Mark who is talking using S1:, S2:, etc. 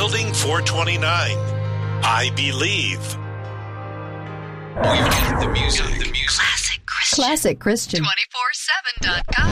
S1: Building 429. I Believe.
S2: We've got the music.
S3: Classic Christian.
S4: 24/7.com.